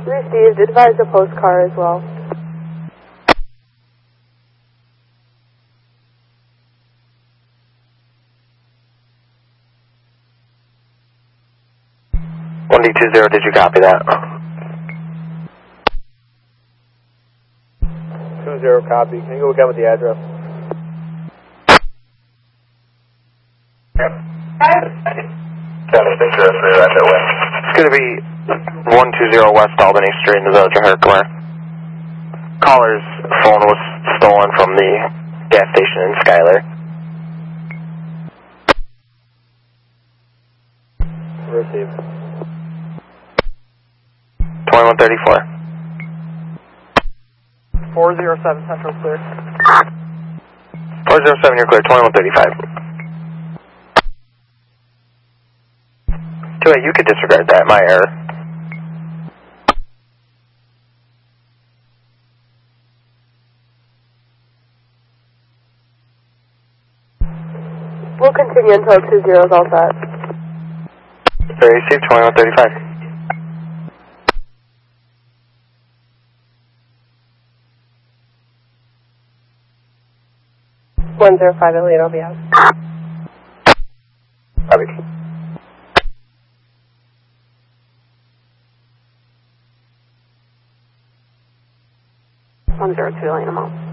Received. Advise a postcar as well. D20, did you copy that? 20 copy. Can you go again with the address? Yep. It's going to be 120 West Albany Street in the village of Herkimer. Caller's phone was stolen from the gas station in Schuyler. Received. 2134. 407 Central clear. 407, you're clear. 2135. 28, you could disregard that. My error. We'll continue until 20 is all set. Received. 2135. 105 Elliott, I'll be out. Copy. 102 Elliott, I'm out.